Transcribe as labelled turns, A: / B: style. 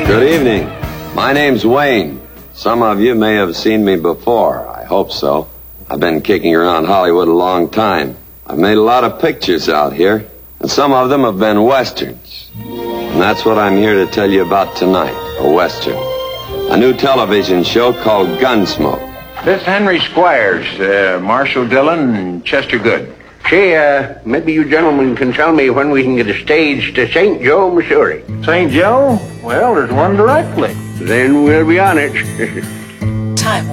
A: Good evening. My name's Wayne. Some of you may have seen me before. I hope so. I've been kicking around Hollywood a long time. I've made a lot of pictures out here, and some of them have been westerns. And that's what I'm here to tell you about tonight, a western. A new television show called Gunsmoke.
B: This Henry Squires, Marshall Dillon, and Chester Good.
C: Say, maybe you gentlemen can tell me when we can get a stage to St. Joe, Missouri.
B: St. Joe? Well, there's one directly.
C: Then we'll be on it.
D: Time